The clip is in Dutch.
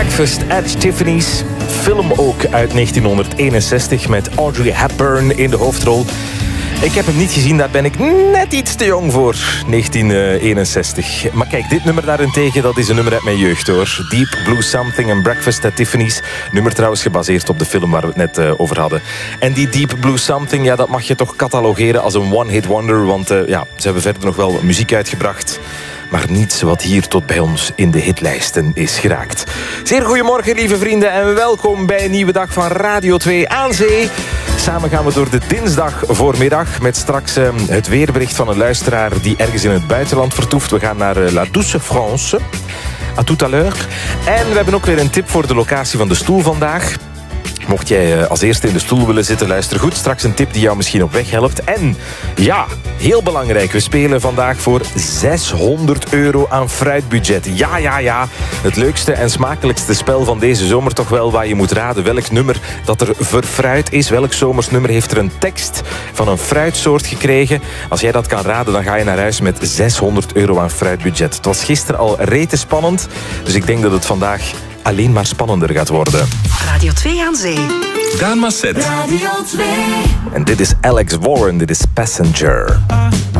Breakfast at Tiffany's. Film ook uit 1961 met Audrey Hepburn in de hoofdrol. Ik heb hem niet gezien, daar ben ik net iets te jong voor. 1961. Maar kijk, dit nummer daarentegen, dat is een nummer uit mijn jeugd, hoor. Deep Blue Something en Breakfast at Tiffany's. Nummer trouwens gebaseerd op de film waar we het net over hadden. En die Deep Blue Something, ja, dat mag je toch catalogeren als een one-hit wonder. Want ze hebben verder nog wel muziek uitgebracht. Maar niets wat hier tot bij ons in de hitlijsten is geraakt. Zeer goedemorgen, lieve vrienden, en welkom bij een nieuwe dag van Radio 2 aan Zee. Samen gaan we door de dinsdag voormiddag met straks het weerbericht van een luisteraar die ergens in het buitenland vertoeft. We gaan naar La Douce France. À tout à l'heure. En we hebben ook weer een tip voor de locatie van de stoel vandaag. Mocht jij als eerste in de stoel willen zitten, luister goed. Straks een tip die jou misschien op weg helpt. En ja, heel belangrijk, we spelen vandaag voor €600 aan fruitbudget. Ja. Het leukste en smakelijkste spel van deze zomer toch wel, waar je moet raden welk nummer dat er verfruit is. Welk zomersnummer heeft er een tekst van een fruitsoort gekregen. Als jij dat kan raden, dan ga je naar huis met €600 aan fruitbudget. Het was gisteren al rete spannend, dus ik denk dat het vandaag alleen maar spannender gaat worden. Radio 2 aan Zee. Daan Masset. Radio 2. En dit is Alex Warren, dit is Passenger.